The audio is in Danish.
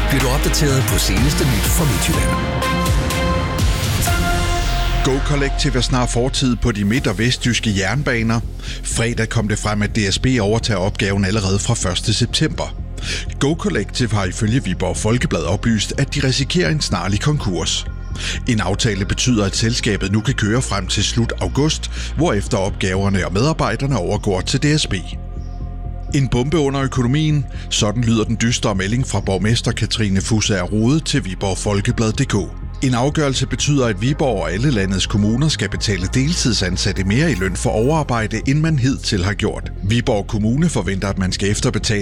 bliver du opdateret på seneste nyt fra Midtjylland. Go Collective er snart fortid på de midt- og vestjyske jernbaner. Fredag kom det frem, at DSB overtager opgaven allerede fra 1. september. Go Collective har ifølge Viborg Folkeblad oplyst, at de risikerer en snarlig konkurs. En aftale betyder, at selskabet nu kan køre frem til slut august, hvorefter opgaverne og medarbejderne overgår til DSB. En bombe under økonomien. Sådan lyder den dystre melding fra borgmester Katrine Fussager Rode til Viborg Folkeblad.dk. En afgørelse betyder, at Viborg og alle landets kommuner skal betale deltidsansatte mere i løn for overarbejde, end man hidtil har gjort. Viborg Kommune forventer, at man skal efterbetale